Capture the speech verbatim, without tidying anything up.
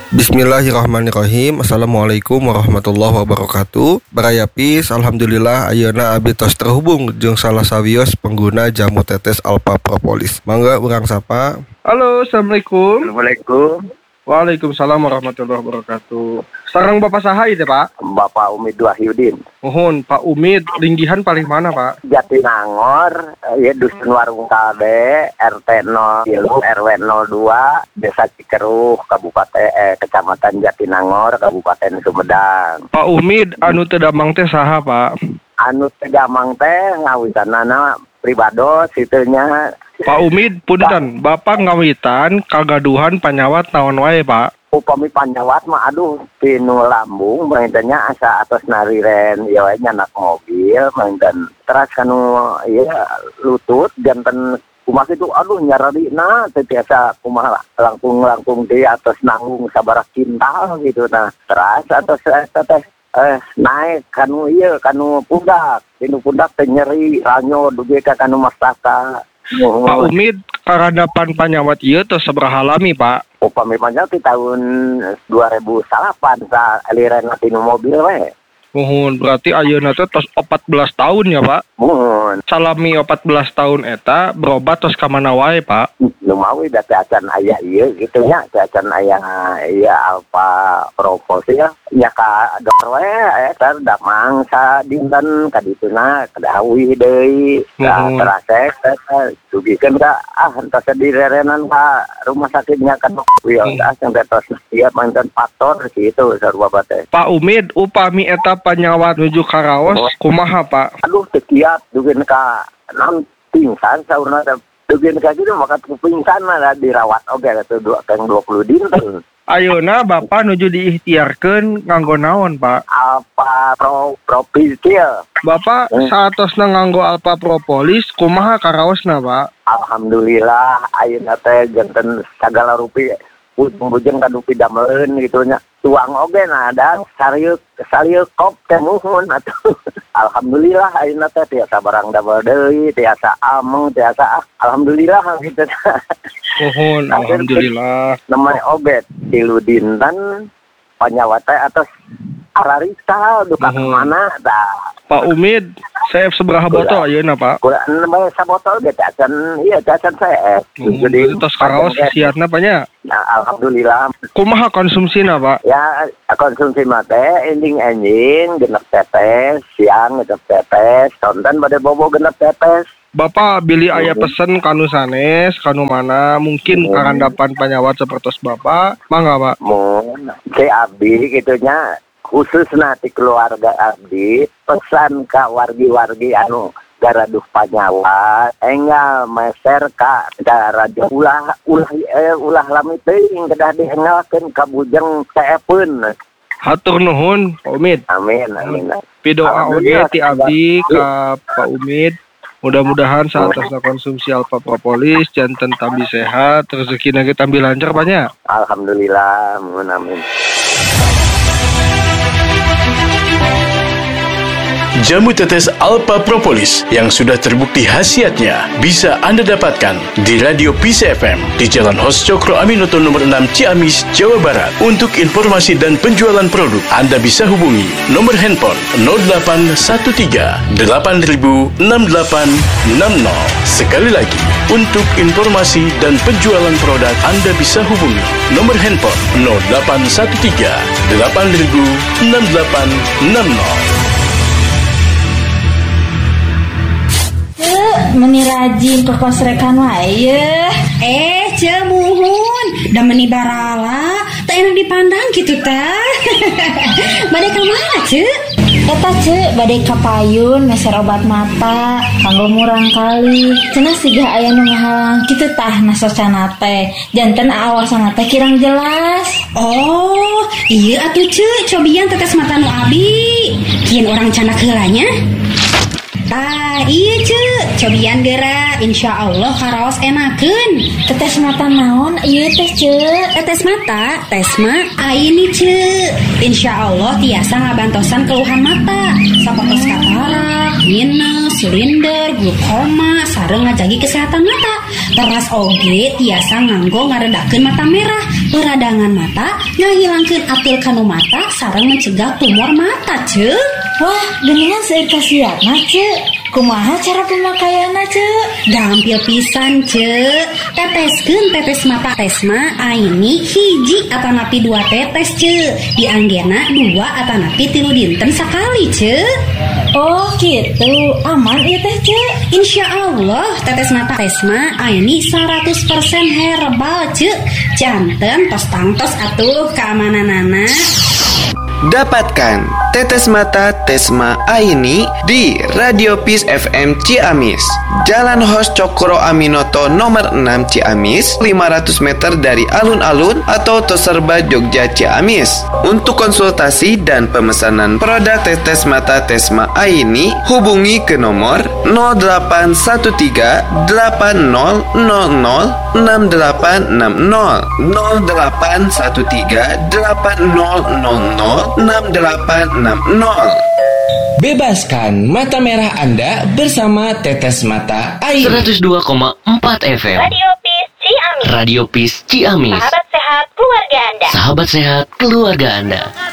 Bismillahirrahmanirrahim. Assalamualaikum warahmatullahi wabarakatuh. Barayapis, alhamdulillah ayeuna abdi tos terhubung jeung salah sawios pengguna jamu tetes Alpha Propolis. Mangga urang sapa. Halo, assalamualaikum. Assalamualaikum. Waalaikumsalam warahmatullahi wabarakatuh. Sareng Bapak saha ieu, Pak? Bapak Umid Wahyudin. Mohon Pak Umid, linggihan paling mana, Pak? Jatinangor, ya Dusun Warung Kalbe, R T nol R W nol dua, Desa Cikeruh, Kabupaten eh, Kecamatan Jatinangor, Kabupaten Sumedang. Pak Umid, anu teu damang teh saha, Pak? Anu teu damang teh ngawitanana pribados itunya. Pak Umid, punten, Bapak ngawitan kagaduhan panyawat naon wae, Pak? Upami panjawat mah aduh tinu lambung maintannya asa atas nariren ya nyanak mobil maintan teras kanu ya lutut janten kumaha itu aduh nyararina teh biasa kumaha langkung-langkung di atas nanggung sabarak kintal gitu nah teras atas teh eh naik kanu ieu kanu pundak tinu pundak teh nyeri ranyo duge ka kanu mastaka. Oh. Pak Umid, karadapan panyawat ieu tos sabaraha lami, Pak? Upami panyawat di tahun dua ribu delapan sa aliran tinu mobil we. Mohon berarti ayeuna teh tos empat belas tahun ya, Pak? Mohon. Salami empat belas tahun eta berobat tos ka mana wae, Pak? Lumawi da teh acan aya ieu kitu nya, teh acan aya ieu Alpha Propolis ya. Nya ka dokter we eta damang sa dinten ka dituna kadawi deui. Ka terasek dugikeun ka ah entos direrenan ka rumah sakitnya ka dokter ya asang tos ieu manten faktor kitu sarua teh. Pak Umid, upami eta panyawat nuju karaos kumaha, Pak? Aduh teu kiat dugeun ka naon pingsan saurna teh dugeun ka kitu maka pingsan mah dirawat oge atuh dua kali dua puluh dinten. Ayeuna Bapak nuju diikhtiarkeun nganggo naon, Pak? Alpha Pro Propolis. Bapak hmm. saatosna nganggo Alpha Propolis kumaha karaosna, Pak? Alhamdulillah ayeuna teh janten sagala rupi bujeng kanu pidameleun gitu nya. Tuang oge nah ada sarieu sarieu kop teh muhun atuh. Alhamdulillah ayeuna teh tiasa barang damel deui, tiasa ameng, tiasa ah, alhamdulillah gitu. Mohon alhamdulillah. Namanya obat tilu dinten panyawat teh atas ararisa duka mana dah. Pak Umid, saya seberapa botol ayeuna, Pak? Kurang namanya sabotol ge teh acan ieu teh acan saya. Jadi tos karaos siatna banyak. Nah, alhamdulillah. Kumaha konsumsina, Pak? Ya, konsumsi mah teh ending-ending genep tetes, siang genep tetes, tonton bade bobo genep tetes. Bapak beli aya pesen kanu sanes, kanu mana mungkin hmm. karandapan panyawat seperti Bapak, mangga, Pak? Mun, si abdi gitunya khusus nanti keluarga abdi pesan ka wargi-wargi anu garaduh panyawat enggal meser ka garaduh ulah ulah eh, ulah lami teuing kedah diengalkeun ka bujeng teepeun. Hatur nuhun, Pak Umid. Amin, amin. Pidoa oge ti abdi ka Pak Umid. Mudah-mudahan saat asna konsumsi Alpha Propolis janten tambi sehat, rezekina ge tambi lancar banyak. Alhamdulillah, amin amin. Jamu tetes Alpha Propolis yang sudah terbukti khasiatnya bisa Anda dapatkan di Radio P C F M di Jalan Hos Cokro Aminoto nomor enam Ciamis, Jawa Barat. Untuk informasi dan penjualan produk, Anda bisa hubungi nomor handphone nol delapan satu tiga delapan nol enam delapan enam nol. Sekali lagi, untuk informasi dan penjualan produk, Anda bisa hubungi nomor handphone nol delapan satu tiga delapan nol enam delapan enam nol. Meni rajin ke kosrekan wae. Eh, cemuhun, da meni barala, tak enak dipandang gitu tah. Bade ka mana, Ce? Eta Ce, bade ka payun meser obat mata, kanggo murang kali. Cenah siga aya nu ngahalang kitu tah nasocana teh. Janten awasana teh kirang jelas. Oh, iya atuh Ce, cobian tetes mata nu abi. Kieun orang canak heulanya. Ah, iya Ce, cobian geura, insya Allah karaos enakeun. Tetes mata naon ieu teh Ce? Tetes mata, tes mah ini Ce. Insya Allah tiasa ngabantosan keluhan mata, sapotos katarak, minus, silinder, glukoma, sareng ngajagi kesehatan mata. Teras oge tiasa nganggo ngaredakeun mata merah, peradangan mata, ngahilangkeun atil kanu mata sareng mencegah tumor mata, Ceu. Wah, geningan seueur kasiatna, Ceu. Kumaha cara pemakaianna, Ceu? Gampil pisan, Ceu. Teteskeun tetes mata Tesma Aini hiji atanapi dua tetes, Ceu. Dianggena dua atanapi tilu dinten sakali, Ceu. Oh gitu, aman ieu teh, Ceu. Insya Allah tetes mata Tesma Aini seratus persen herbal, Ceu. Janten tos tangtos atuh keamananana. Dapatkan tetes mata Tesma Aini di Radio Peace F M Ciamis, Jalan Hos Cokro Aminoto nomor enam Ciamis, lima ratus meter dari alun-alun atau Toserba Jogja Ciamis. Untuk konsultasi dan pemesanan produk tetes mata Tesma Aini, hubungi ke nomor nol delapan satu tiga delapan nol nol nol enam delapan enam nol nol delapan satu tiga delapan nol nol nol enam delapan enam nol. Bebaskan mata merah Anda bersama Tetes Mata Aini. seratus dua koma empat F M Radio Peace Ciamis. Radio Peace Ciamis. Sahabat sehat keluarga Anda. Sahabat sehat keluarga Anda.